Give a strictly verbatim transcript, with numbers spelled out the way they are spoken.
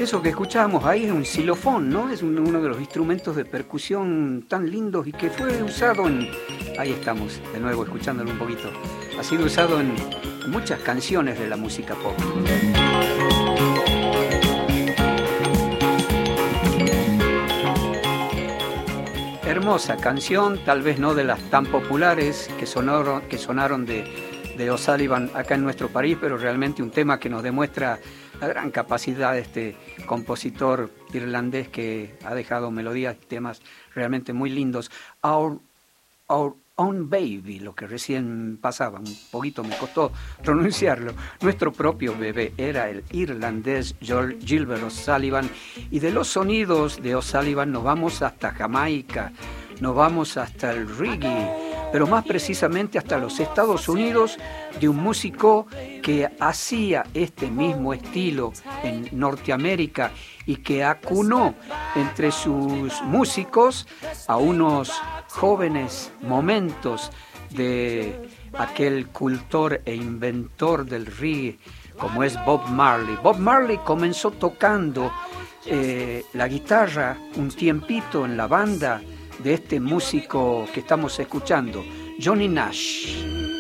Eso que escuchábamos ahí es un xilofón, ¿no? Es un, uno de los instrumentos de percusión tan lindos y que fue usado en... Ahí estamos, de nuevo, escuchándolo un poquito. Ha sido usado en muchas canciones de la música pop. Hermosa canción, tal vez no de las tan populares que sonaron, que sonaron de, de O'Sullivan acá en nuestro país, pero realmente un tema que nos demuestra la gran capacidad de este compositor irlandés que ha dejado melodías y temas realmente muy lindos. Our, Our Own Baby, lo que recién pasaba, un poquito me costó pronunciarlo. Nuestro propio bebé era el irlandés George Gilbert O'Sullivan, y de los sonidos de O'Sullivan nos vamos hasta Jamaica, nos vamos hasta el reggae, pero más precisamente hasta los Estados Unidos, de un músico que hacía este mismo estilo en Norteamérica y que acunó entre sus músicos a unos jóvenes momentos de aquel cultor e inventor del reggae como es Bob Marley. Bob Marley comenzó tocando eh, la guitarra un tiempito en la banda de este músico que estamos escuchando, Johnny Nash.